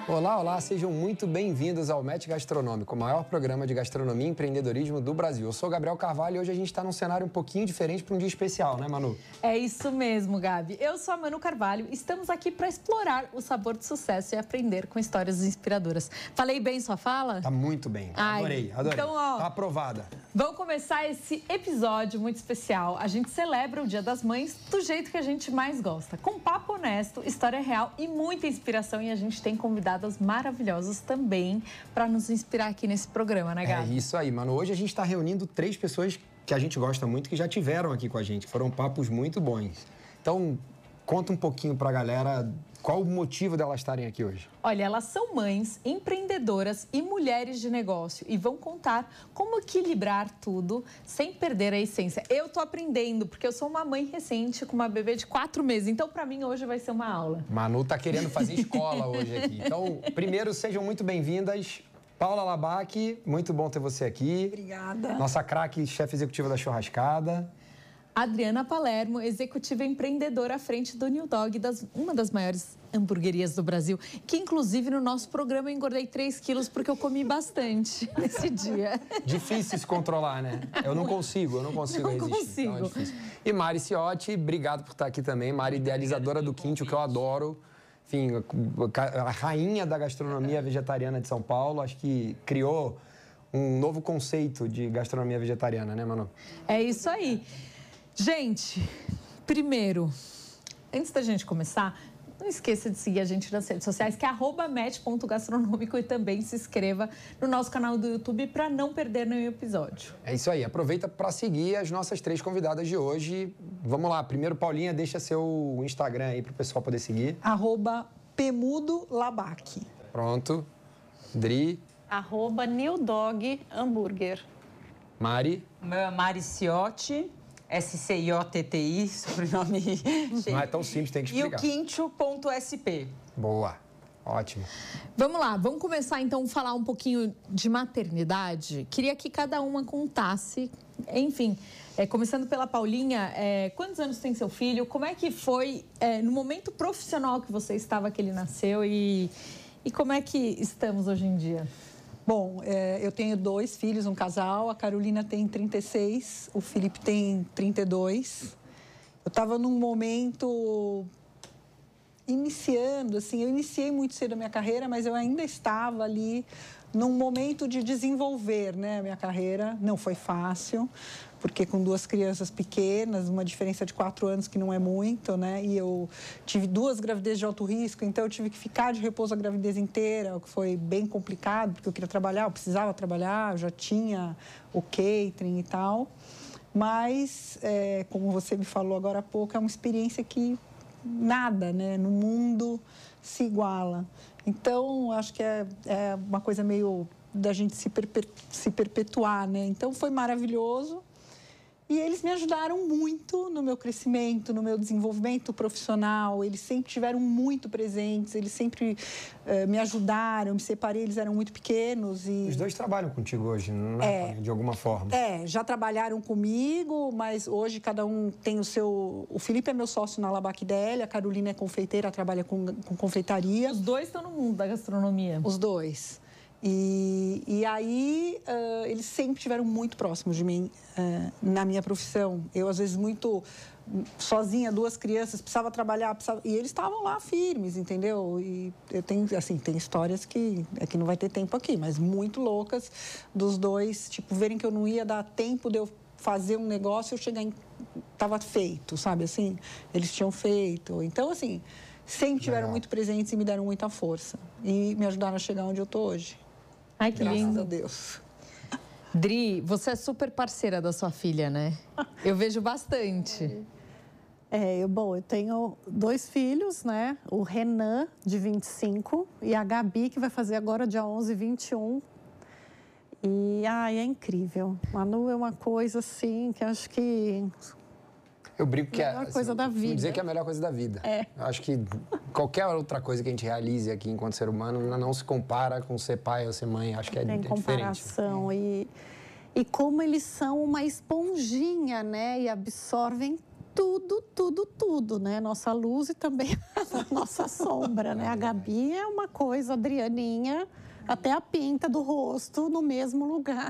Olá, olá, sejam muito bem-vindos ao Match Gastronômico, o maior programa de gastronomia e empreendedorismo do Brasil. Eu sou Gabriel Carvalho e hoje a gente está num cenário um pouquinho diferente para um dia especial, né, Manu? É isso mesmo, Gabi. Eu sou a Manu Carvalho, estamos aqui para explorar o sabor do sucesso e aprender com histórias inspiradoras. Falei bem sua fala? Tá muito bem, adorei. Então, ó, tá aprovada. Vamos começar esse episódio muito especial. A gente celebra o Dia das Mães do jeito que a gente mais gosta, com papo honesto, história real e muita inspiração, e a gente tem convidadas maravilhosas também para nos inspirar aqui nesse programa, né, Gabi? É isso aí, Manu. Hoje a gente está reunindo 3 pessoas que a gente gosta muito, que já tiveram aqui com a gente. Foram papos muito bons. Então, conta um pouquinho para a galera qual o motivo delas estarem aqui hoje. Olha, elas são mães, empreendedoras e mulheres de negócio e vão contar como equilibrar tudo sem perder a essência. Eu tô aprendendo, porque eu sou uma mãe recente com uma bebê de 4 meses, então para mim hoje vai ser uma aula. Manu tá querendo fazer escola hoje aqui. Então, primeiro, sejam muito bem-vindas. Paula Labac, muito bom ter você aqui. Obrigada. Nossa craque, chefe executiva da Churrascada. Adriana Palermo, executiva empreendedora à frente do New Dog, uma das maiores hamburguerias do Brasil, que inclusive no nosso programa eu engordei 3 quilos porque eu comi bastante nesse dia. Difícil se controlar, né? Eu não consigo resistir. Então é difícil. E Mari Ciotti, obrigado por estar aqui também. Mari, idealizadora do Quinto, que eu adoro. Enfim, a rainha da gastronomia vegetariana de São Paulo, acho que criou um novo conceito de gastronomia vegetariana, né, Manu? É isso aí. Gente, primeiro, antes da gente começar, não esqueça de seguir a gente nas redes sociais, que é @match.gastronômico, e também se inscreva no nosso canal do YouTube para não perder nenhum episódio. É isso aí, aproveita para seguir as nossas 3 convidadas de hoje. Vamos lá, primeiro, Paulinha, deixa seu Instagram aí para o pessoal poder seguir. @Pemudolabac. Pronto. Dri. @NewDog Hambúrguer. Mari. Meu é Mari Ciotti, SCIOTTI, sobrenome cheio. Não é tão simples, tem que E o explicar. Quinto.sp. Boa, ótimo. Vamos lá, vamos começar então a falar um pouquinho de maternidade. Queria que cada uma contasse, enfim, começando pela Paulinha, quantos anos tem seu filho? Como é que foi no momento profissional que você estava que ele nasceu e como é que estamos hoje em dia? Bom, eu tenho 2 filhos, um casal. A Carolina tem 36, o Felipe tem 32. Eu estava num momento iniciando, assim, eu iniciei muito cedo a minha carreira, mas eu ainda estava ali num momento de desenvolver, né, a minha carreira. Não foi fácil, porque com 2 crianças pequenas, uma diferença de 4 anos que não é muito, né, e eu tive 2 gravidezes de alto risco, então eu tive que ficar de repouso a gravidez inteira, o que foi bem complicado, porque eu queria trabalhar, eu precisava trabalhar, eu já tinha o catering e tal, mas, como você me falou agora há pouco, é uma experiência que nada, né, no mundo se iguala. Então, acho que é uma coisa meio da gente se perpetuar, né? Então, foi maravilhoso. E eles me ajudaram muito no meu crescimento, no meu desenvolvimento profissional. Eles sempre tiveram muito presentes, eles sempre me ajudaram. Eu me separei, eles eram muito pequenos. E... Os 2 trabalham contigo hoje, não é? De alguma forma. Já trabalharam comigo, mas hoje cada um tem o seu... O Felipe é meu sócio na Labac DL, a Carolina é confeiteira, trabalha com confeitaria. Os 2 estão no mundo da gastronomia. Os 2. E aí, eles sempre estiveram muito próximos de mim na minha profissão. Eu, às vezes, muito sozinha, 2 crianças, precisava trabalhar, e eles estavam lá firmes, entendeu? E eu tenho, assim, tem histórias que não vai ter tempo aqui, mas muito loucas dos 2, tipo, verem que eu não ia dar tempo de eu fazer um negócio, eu chegar em... Tava feito, sabe, assim? Eles tinham feito. Então, assim, sempre tiveram muito presentes e me deram muita força. E me ajudaram a chegar onde eu tô hoje. Ai, que lindo. Graças a Deus. Dri, você é super parceira da sua filha, né? Eu vejo bastante. Eu tenho 2 filhos, né? O Renan, de 25, e a Gabi, que vai fazer agora dia 11, 21. E, é incrível. Manu é uma coisa, assim, que acho que... Eu brinco que é a melhor coisa da vida. Dizer que é a melhor coisa da vida. Eu acho que qualquer outra coisa que a gente realize aqui enquanto ser humano não se compara com ser pai ou ser mãe. Acho que é diferente. Tem comparação. E como eles são uma esponjinha, né? E absorvem Tudo, né? Nossa luz e também a nossa sombra, né? A Gabi é uma coisa, a Adrianinha, até a pinta do rosto no mesmo lugar.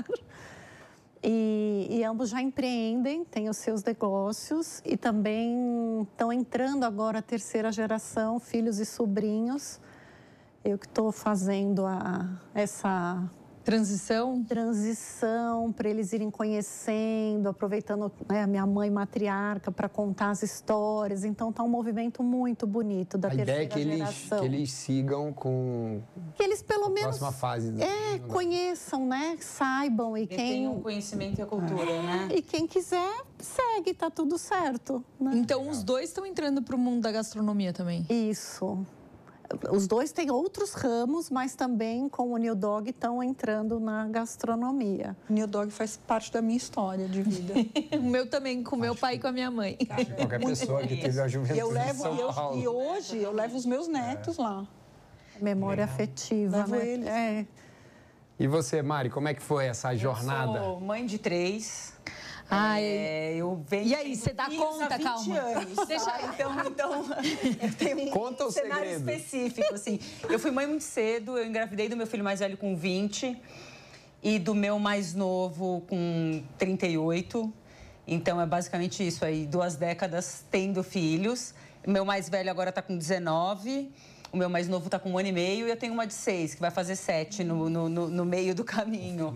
E ambos já empreendem, têm os seus negócios e também estão entrando agora a terceira geração, filhos e sobrinhos. Eu que estou fazendo essa transição para eles irem conhecendo, aproveitando, né, a minha mãe matriarca para contar as histórias. Então está um movimento muito bonito da terceira geração. Que eles sigam com que eles pelo menos próxima fase. Conheçam, né, saibam e quem tem o conhecimento e a cultura, né? E quem quiser segue, tá tudo certo. Né? Então os dois estão entrando para o mundo da gastronomia também. Isso. Os dois têm outros ramos, mas também com o New Dog estão entrando na gastronomia. O New Dog faz parte da minha história de vida. O meu também, com meu pai e com a minha mãe. Qualquer pessoa que teve a juventude e hoje eu levo os meus netos lá. Memória afetiva, levo né? Eles. E você, Mari, como é que foi essa jornada? Eu sou mãe de 3. Eu venho. E aí, você dá conta, calma? Anos, Deixa então eu tenho Conta o cenário segredo. específico, assim. Eu fui mãe muito cedo, eu engravidei do meu filho mais velho com 20 e do meu mais novo com 38. Então é basicamente isso aí, 2 décadas tendo filhos. Meu mais velho agora está com 19. O meu mais novo está com 1 ano e meio e eu tenho uma de 6, que vai fazer 7 no meio do caminho.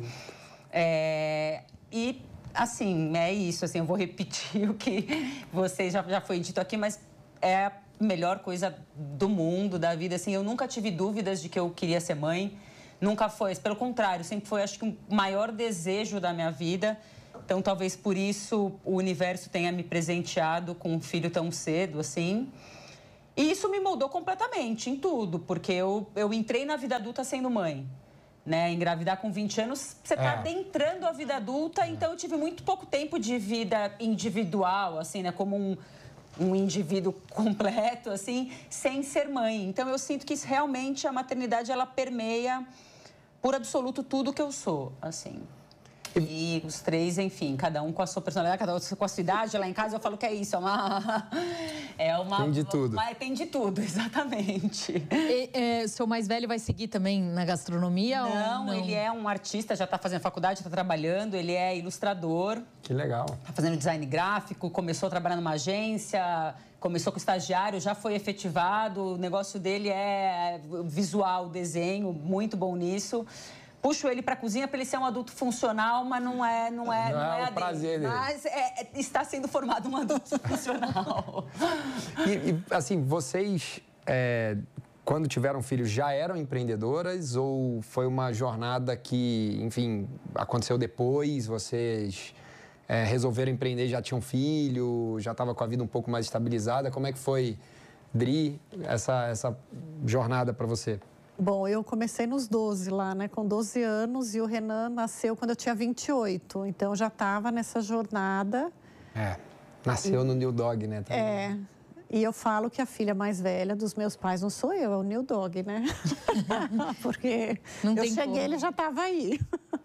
E, assim, é isso. Assim, eu vou repetir o que vocês já foi dito aqui, mas é a melhor coisa do mundo, da vida. Assim, eu nunca tive dúvidas de que eu queria ser mãe. Nunca foi. Pelo contrário, sempre foi, acho que, o maior desejo da minha vida. Então, talvez por isso o universo tenha me presenteado com um filho tão cedo, assim. E isso me moldou completamente em tudo, porque eu entrei na vida adulta sendo mãe, né? Engravidar com 20 anos, você está adentrando a vida adulta, então eu tive muito pouco tempo de vida individual, assim, né? Como um indivíduo completo, assim, sem ser mãe. Então, eu sinto que realmente a maternidade, ela permeia por absoluto tudo que eu sou, assim. E os 3, enfim, cada um com a sua personalidade, cada um com a sua idade. Lá em casa eu falo que é isso, Tem de tudo. Tem de tudo, exatamente. Seu mais velho vai seguir também na gastronomia? Não, ele é um artista, já está fazendo faculdade, está trabalhando, ele é ilustrador. Que legal. Está fazendo design gráfico, começou a trabalhar numa agência, começou com estagiário, já foi efetivado. O negócio dele é visual, desenho, muito bom nisso. Puxo ele para a cozinha para ele ser um adulto funcional, mas não é o prazer dele. Mas está sendo formado um adulto funcional. E assim, vocês, quando tiveram filhos, já eram empreendedoras ou foi uma jornada que, enfim, aconteceu depois? Vocês resolveram empreender, já tinham filho, já estava com a vida um pouco mais estabilizada? Como é que foi, Dri, essa jornada para você? Bom, eu comecei nos 12 lá, né? Com 12 anos e o Renan nasceu quando eu tinha 28. Então, eu já estava nessa jornada. Nasceu no New Dog, né? Também. E eu falo que a filha mais velha dos meus pais não sou eu, é o New Dog, né? Porque eu cheguei, ele já estava aí.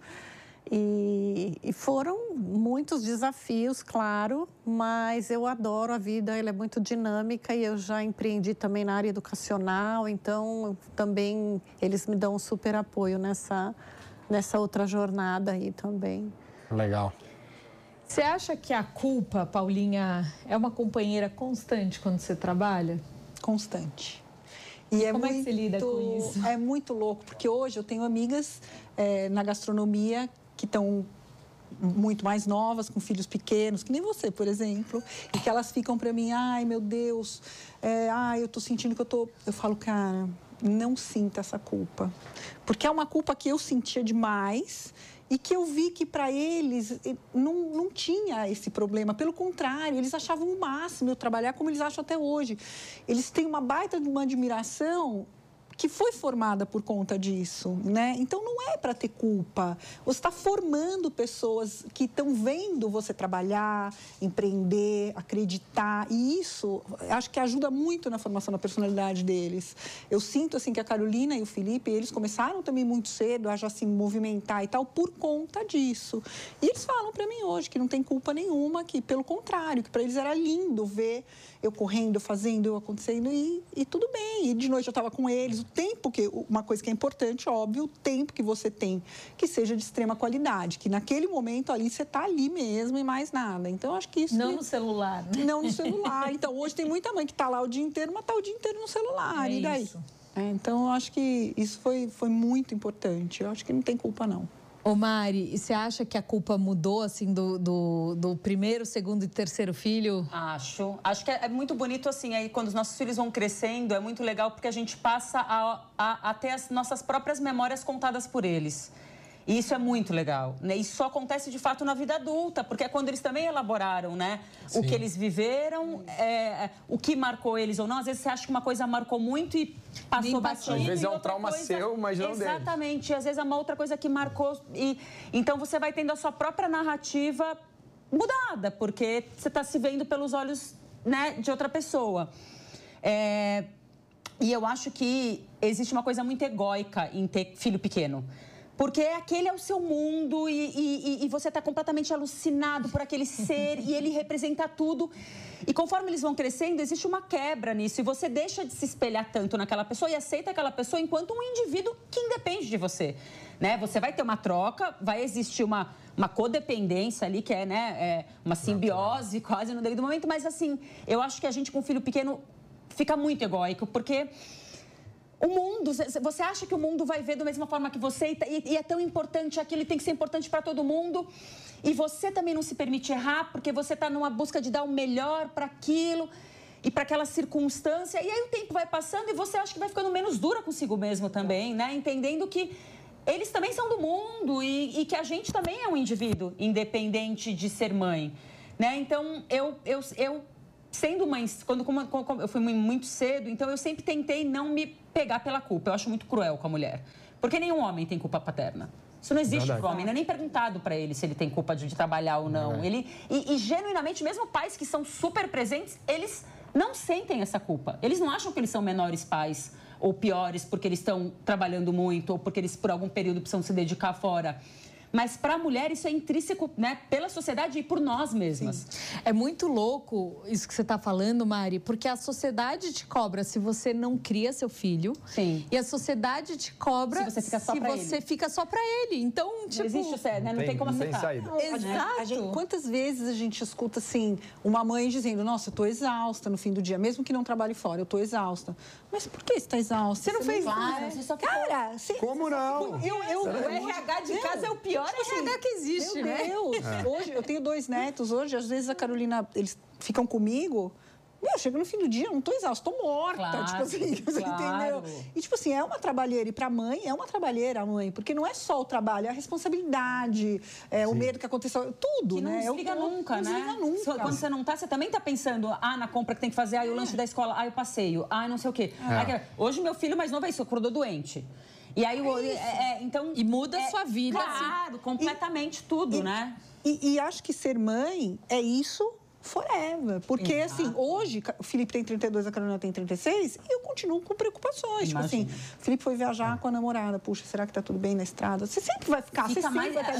E foram muitos desafios, claro, mas eu adoro a vida, ela é muito dinâmica e eu já empreendi também na área educacional, então também eles me dão um super apoio nessa outra jornada aí também. Legal. Você acha que a culpa, Paulinha, é uma companheira constante quando você trabalha? Constante. E como é que você lida com isso? É muito louco, porque hoje eu tenho amigas na gastronomia que estão muito mais novas, com filhos pequenos, que nem você, por exemplo, e que elas ficam para mim, ai, meu Deus, eu tô sentindo que eu falo, cara, não sinta essa culpa, porque é uma culpa que eu sentia demais e que eu vi que para eles não tinha esse problema, pelo contrário, eles achavam o máximo eu trabalhar como eles acham até hoje. Eles têm uma baita de uma admiração que foi formada por conta disso, né? Então, não é para ter culpa. Você está formando pessoas que estão vendo você trabalhar, empreender, acreditar. E isso, acho que ajuda muito na formação da personalidade deles. Eu sinto, assim, que a Carolina e o Felipe, eles começaram também muito cedo a já se movimentar e tal, por conta disso. E eles falam para mim hoje que não tem culpa nenhuma, que, pelo contrário, que para eles era lindo ver eu correndo, fazendo, eu acontecendo e tudo bem. E de noite eu estava com eles. O tempo, uma coisa que é importante, óbvio, o tempo que você tem, que seja de extrema qualidade, que naquele momento ali você está ali mesmo e mais nada. Então, acho que isso... Não no celular, né? Não no celular. Então, hoje tem muita mãe que está lá o dia inteiro, mas está o dia inteiro no celular. E daí? Então, eu acho que isso foi muito importante. Eu acho que não tem culpa, não. Ô Mari, e você acha que a culpa mudou, assim, do primeiro, segundo e terceiro filho? Acho que é muito bonito, assim, aí quando os nossos filhos vão crescendo, é muito legal porque a gente passa a ter as nossas próprias memórias contadas por eles. E isso é muito legal, né? Isso só acontece, de fato, na vida adulta, porque é quando eles também elaboraram, né? Sim. O que eles viveram, o que marcou eles ou não. Às vezes você acha que uma coisa marcou muito e passou batido. Às vezes é um trauma seu, mas não deles. Exatamente. Às vezes é uma outra coisa que marcou. Então você vai tendo a sua própria narrativa mudada, porque você está se vendo pelos olhos, né, de outra pessoa. E eu acho que existe uma coisa muito egóica em ter filho pequeno. Porque aquele é o seu mundo e você está completamente alucinado por aquele ser e ele representa tudo. E conforme eles vão crescendo, existe uma quebra nisso. E você deixa de se espelhar tanto naquela pessoa e aceita aquela pessoa enquanto um indivíduo que independe de você. Né? Você vai ter uma troca, vai existir uma codependência ali, que é, né, uma simbiose quase no devido momento. Mas, assim, eu acho que a gente com filho pequeno fica muito egóico, porque... O mundo, você acha que o mundo vai ver da mesma forma que você e é tão importante aquilo, tem que ser importante para todo mundo e você também não se permite errar porque você está numa busca de dar o melhor para aquilo e para aquela circunstância e aí o tempo vai passando e você acha que vai ficando menos dura consigo mesmo também, né? Entendendo que eles também são do mundo e que a gente também é um indivíduo independente de ser mãe, né? Então, eu sendo mãe, quando eu fui mãe muito cedo, então eu sempre tentei não me pegar pela culpa. Eu acho muito cruel com a mulher. Porque nenhum homem tem culpa paterna. Isso não existe para o homem. Não é nem perguntado para ele se ele tem culpa de trabalhar ou não. E genuinamente, mesmo pais que são super presentes, eles não sentem essa culpa. Eles não acham que eles são menores pais ou piores porque eles estão trabalhando muito ou porque eles, por algum período, precisam se dedicar fora. Mas para a mulher isso é intrínseco, né, pela sociedade e por nós mesmas. Sim. É muito louco isso que você está falando, Mari, porque a sociedade te cobra se você não cria seu filho. Sim. E a sociedade te cobra se você fica só para ele. Então, tipo... Não existe, né? Não tem como acertar. Exato. Quantas vezes a gente escuta, assim, uma mãe dizendo, nossa, eu estou exausta no fim do dia, mesmo que não trabalhe fora, eu estou exausta. Mas por que você está exausta? Você não fez nada. Cara, como não? O RH de casa é o pior RH que existe, né? Meu Deus. Hoje, eu tenho 2 netos. Hoje, às vezes, a Carolina, eles ficam comigo. Chega no fim do dia, eu não tô exausta, tô morta. Claro, tipo assim, você entendeu? E, tipo assim, é uma trabalheira. E pra mãe, é uma trabalheira a mãe. Porque não é só o trabalho, é a responsabilidade, o medo que aconteceu, tudo, que não né? Desliga nunca, né? Desliga nunca. Quando você não tá, você também tá pensando, na compra que tem que fazer, o lanche da escola, o passeio, não sei o quê. Hoje, meu filho mais novo é isso, acordou doente. E aí, então... E muda a sua vida. Claro, assim. Completamente tudo, né? E acho que ser mãe é isso forever. Porque, assim, hoje, o Felipe tem 32, a Carolina tem 36, e eu continuo com preocupações. Tipo assim, o Felipe foi viajar com a namorada. Puxa, será que tá tudo bem na estrada? Você sempre vai ficar, você sempre vai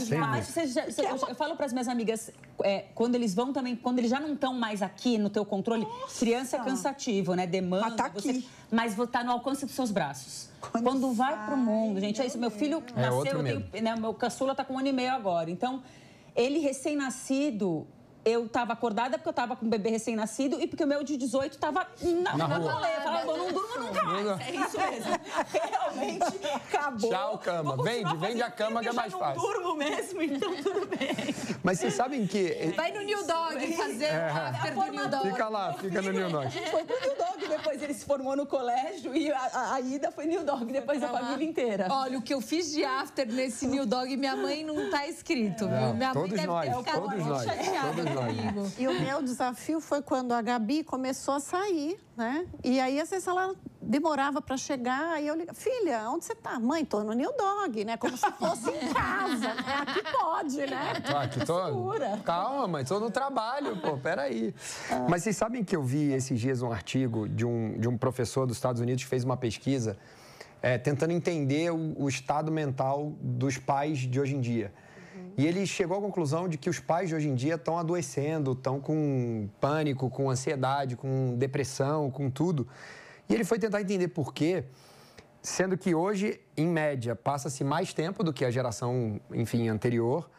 estar Eu falo para as minhas amigas, quando eles vão também, quando eles já não estão mais aqui no teu controle, criança é cansativo, né? Demanda. Mas tá aqui. Mas tá no alcance dos seus braços. Quando vai pro mundo, gente, é isso. Meu filho nasceu, meu caçula tá com 1 ano e meio agora. Então, ele recém-nascido... Eu estava acordada porque eu estava com um bebê recém-nascido e porque o meu de 18 estava na rua. Eu falava, não durmo nunca mais. É isso mesmo. Realmente acabou. Tchau, cama. Vende a cama que é mais fácil. Eu não durmo mesmo, então tudo bem. Mas vocês sabem que... Vai no New Dog fazer o after do New Dog. Fica lá, fica no New Dog. Foi pro New Dog, depois ele se formou no colégio e a ida foi New Dog, depois a família inteira. Olha, o que eu fiz de after nesse New Dog, minha mãe não tá escrito. Minha todos mãe nós, deve ter ficado todos nós. chateada. E o meu desafio foi quando a Gabi começou a sair, né? E aí, às vezes, ela demorava para chegar, e eu ligava, filha, onde você tá? Mãe, tô no New Dog, né? Como se fosse em casa, né? Aqui pode, né? Aqui tô... Segura. Calma, mãe, tô no trabalho, pô, peraí. Mas vocês sabem que eu vi esses dias um artigo de um professor dos Estados Unidos que fez uma pesquisa tentando entender o estado mental dos pais de hoje em dia. E ele chegou à conclusão de que os pais de hoje em dia estão adoecendo, estão com pânico, com ansiedade, com depressão, com tudo. E ele foi tentar entender por quê, sendo que hoje, em média, passa-se mais tempo do que a geração, enfim, anterior.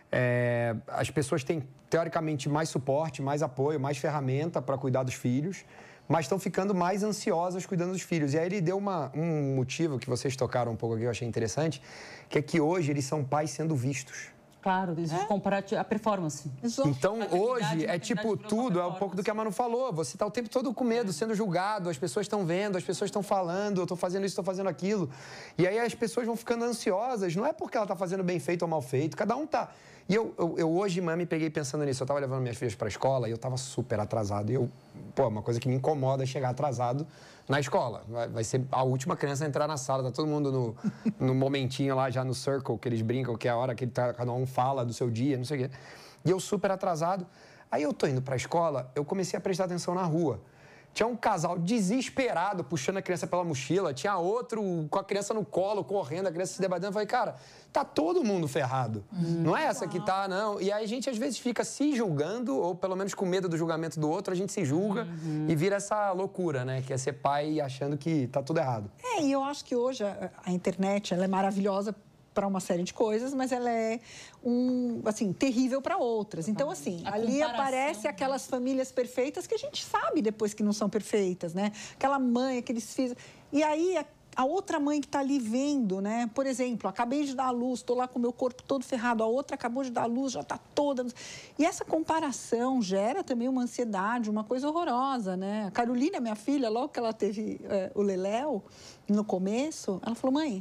As pessoas têm, teoricamente, mais suporte, mais apoio, mais ferramenta para cuidar dos filhos, mas estão ficando mais ansiosas cuidando dos filhos. E aí ele deu um motivo que vocês tocaram um pouco aqui, eu achei interessante, que é que hoje eles são pais sendo vistos. Claro, existe comparar a performance. Então, hoje, é tipo tudo, é um pouco do que a Manu falou. Você está o tempo todo com medo, sendo julgado, as pessoas estão vendo, as pessoas estão falando, eu estou fazendo isso, estou fazendo aquilo. E aí as pessoas vão ficando ansiosas, não é porque ela está fazendo bem feito ou mal feito, cada um tá. E eu hoje, mãe, me peguei pensando nisso. Eu estava levando minhas filhas para a escola e eu estava super atrasado. E uma coisa que me incomoda é chegar atrasado na escola. Vai ser a última criança a entrar na sala, tá todo mundo no momentinho lá, já no circle, que eles brincam, que é a hora que cada um fala do seu dia, não sei o quê. E eu super atrasado. Aí eu tô indo para a escola, eu comecei a prestar atenção na rua. Tinha um casal desesperado puxando a criança pela mochila, tinha outro com a criança no colo, correndo, a criança se debatendo. Eu falei, cara, tá todo mundo ferrado. Não é essa que tá, não. E aí a gente, às vezes, fica se julgando, ou pelo menos com medo do julgamento do outro, a gente se julga e vira essa loucura, né? Que é ser pai achando que tá tudo errado. E eu acho que hoje a internet, ela é maravilhosa para uma série de coisas, mas ela é terrível para outras. Então, assim, ali aparece aquelas famílias perfeitas que a gente sabe depois que não são perfeitas, né? Aquela mãe, aqueles filhos. E aí, a outra mãe que está ali vendo, né? Por exemplo, acabei de dar à luz, estou lá com o meu corpo todo ferrado, a outra acabou de dar à luz, já está toda... E essa comparação gera também uma ansiedade, uma coisa horrorosa, né? A Carolina, minha filha, logo que ela teve o Leléo, no começo, ela falou, mãe,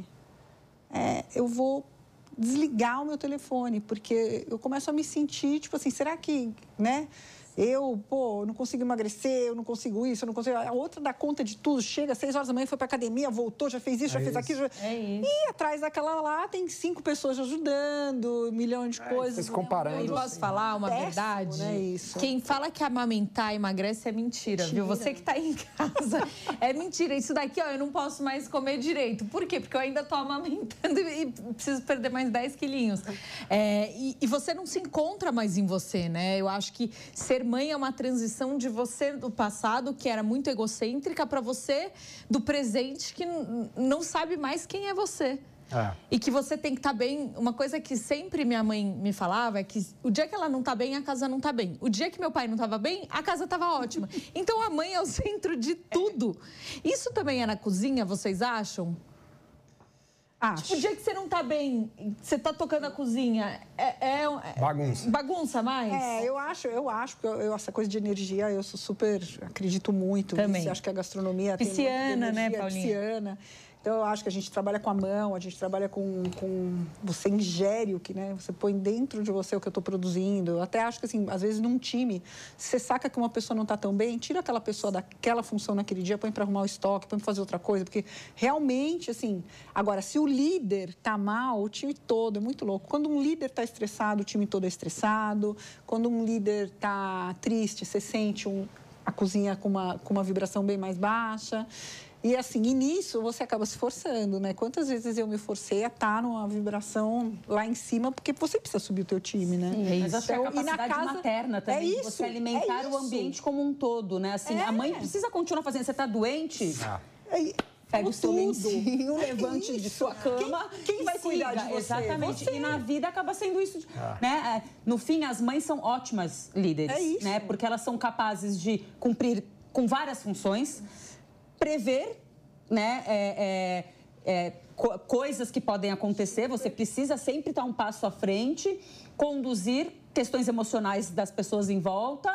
eu vou desligar o meu telefone, porque eu começo a me sentir, tipo assim, será que, né? Eu não consigo emagrecer, eu não consigo isso, eu não consigo... A outra dá conta de tudo, chega às 6 horas da manhã, foi pra academia, voltou, já fez isso, já fez aquilo. E atrás daquela lá tem 5 pessoas ajudando, 1 milhão de coisas. Vocês comparando. Eu posso falar uma verdade? Né, isso. Quem fala que amamentar emagrece é mentira, viu? Você que tá aí em casa, é mentira. Isso daqui, eu não posso mais comer direito. Por quê? Porque eu ainda tô amamentando e preciso perder mais 10 quilinhos. E você não se encontra mais em você, né? Eu acho que ser mãe é uma transição de você do passado, que era muito egocêntrica, para você do presente, que não sabe mais quem é você. E que você tem que estar bem. Uma coisa que sempre minha mãe me falava é que o dia que ela não está bem, a casa não está bem. O dia que meu pai não estava bem, a casa estava ótima. Então a mãe é o centro de tudo. Isso também é na cozinha, vocês acham? Acho. Tipo, o dia que você não tá bem, você tá tocando a cozinha, bagunça. Bagunça mais? Eu acho, porque essa coisa de energia, eu sou super, acredito muito. Também. Acho que a gastronomia pisciana, tem né, Paulinha? Pisciana. Então, eu acho que a gente trabalha com a mão, a gente trabalha com você ingere o que, né? Você põe dentro de você o que eu estou produzindo. Eu até acho que, assim, às vezes, num time, você saca que uma pessoa não está tão bem, tira aquela pessoa daquela função naquele dia, põe para arrumar o estoque, põe para fazer outra coisa, porque realmente, assim... Agora, se o líder está mal, o time todo é muito louco. Quando um líder está estressado, o time todo é estressado. Quando um líder está triste, você sente a cozinha com uma vibração bem mais baixa. E assim, e nisso você acaba se forçando, né? Quantas vezes eu me forcei a estar numa vibração lá em cima, porque você precisa subir o teu time, né? Sim, mas acho que a capacidade materna também, de você alimentar o ambiente como um todo, né? Assim, a mãe precisa continuar fazendo. Você está doente? Pega o seu lencinho, levante de sua cama. Quem vai cuidar de você? Exatamente. Você. E na vida acaba sendo isso. Né? No fim, as mães são ótimas líderes, né? Porque elas são capazes de cumprir com várias funções, prever, né, coisas que podem acontecer. Você precisa sempre estar um passo à frente, conduzir questões emocionais das pessoas em volta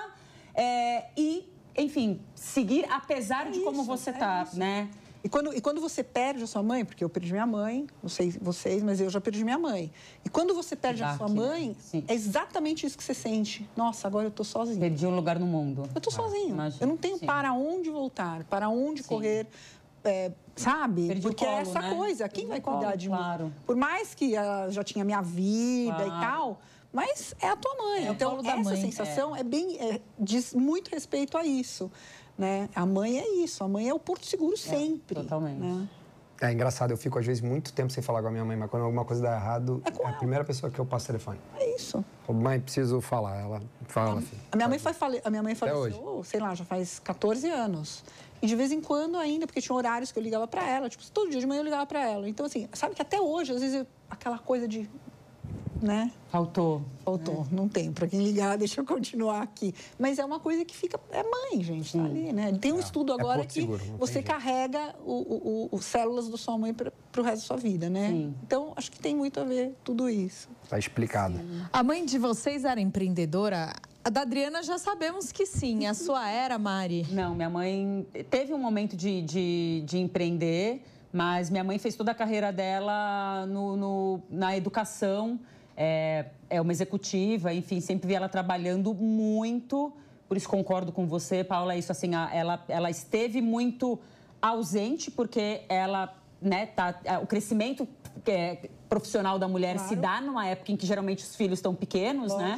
e, enfim, seguir apesar de como você está, né? E quando você perde a sua mãe, porque eu perdi minha mãe, não sei vocês, mas eu já perdi minha mãe. E quando você perde a sua mãe, é exatamente isso que você sente. Nossa, agora eu estou sozinha. Perdi um lugar no mundo. Eu estou sozinha. Eu não tenho para onde voltar, para onde correr. sabe? Perdi Porque o colo, é essa né? coisa, quem vai cuidar de mim? Claro. Por mais que ela já tinha minha vida Claro. e tal, mas é a tua mãe. Então, colo da essa mãe. sensação diz muito respeito a isso, né? A mãe é isso, a mãe é o porto seguro sempre. Totalmente. Né? É engraçado, eu fico às vezes muito tempo sem falar com a minha mãe, mas quando alguma coisa dá errado, É com a ela. primeira pessoa que eu passo o telefone. É isso. Ô, mãe, preciso falar. Ela fala, filho. A minha mãe faleceu, hoje. sei lá, já faz 14 anos. E de vez em quando ainda, porque tinha horários que eu ligava pra ela, tipo, todo dia de manhã eu ligava pra ela. Então, assim, sabe que até hoje, às vezes, aquela coisa de, né? Faltou. Não tem. Pra quem ligar, deixa eu continuar aqui. Mas é uma coisa que fica... É mãe, gente, tá ali, né? Tem um estudo agora porto que seguro, não você tem jeito. carrega os células da sua mãe pro resto da sua vida, né? Sim. Então, acho que tem muito a ver tudo isso. Tá explicado. A mãe de vocês era empreendedora? A da Adriana já sabemos que sim. A sua era, Mari? Não, minha mãe teve um momento de empreender, mas minha mãe fez toda a carreira dela na educação. É uma executiva, enfim, sempre vi ela trabalhando muito. Por isso concordo com você, Paula, isso assim, ela esteve muito ausente porque ela, né, o crescimento profissional da mulher se dá numa época em que geralmente os filhos estão pequenos, né?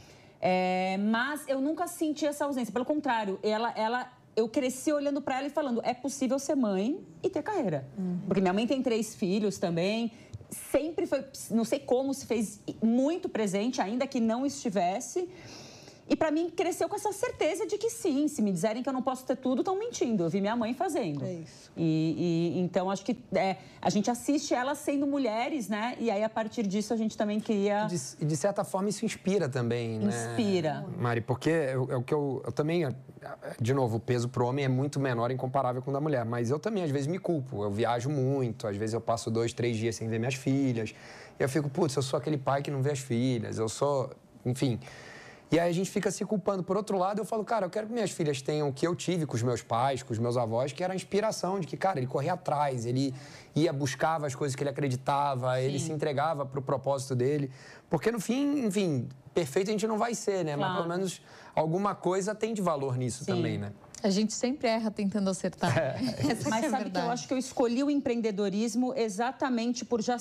Mas eu nunca senti essa ausência. Pelo contrário, eu cresci olhando para ela e falando, é possível ser mãe e ter carreira. Porque minha mãe tem 3 filhos também. Sempre foi, não sei como, se fez muito presente, ainda que não estivesse. E para mim, cresceu com essa certeza de que sim, se me disserem que eu não posso ter tudo, estão mentindo. Eu vi minha mãe fazendo. É isso. Então, acho que a gente assiste elas sendo mulheres, né? E aí, a partir disso, a gente também queria... E de certa forma, isso inspira também, né? Inspira. Mari, porque o que eu também... De novo, o peso pro homem é muito menor incomparável com o da mulher. Mas eu também, às vezes, me culpo. Eu viajo muito. Às vezes, eu passo 2, 3 dias sem ver minhas filhas. E eu fico, putz, eu sou aquele pai que não vê as filhas. Eu sou... Enfim... E aí a gente fica se culpando. Por outro lado, eu falo, cara, eu quero que minhas filhas tenham o que eu tive com os meus pais, com os meus avós, que era a inspiração de que, cara, ele corria atrás, ele buscava as coisas que ele acreditava, ele se entregava pro propósito dele. Porque no fim, enfim, perfeito a gente não vai ser, né? Claro. Mas pelo menos alguma coisa tem de valor nisso também, né? A gente sempre erra tentando acertar. Essa Mas que é a sabe que eu verdade. acho que eu escolhi o empreendedorismo exatamente por já